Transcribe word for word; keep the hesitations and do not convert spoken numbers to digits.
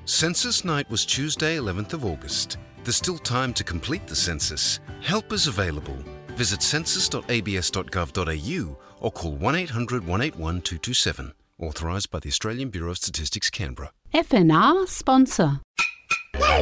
Census night was Tuesday, eleventh of August. There's still time to complete the census. Help is available. Visit census dot a b s dot gov dot a u or call one eight hundred, one eight one, two two seven. Authorised by the Australian Bureau of Statistics, Canberra. F N R sponsor.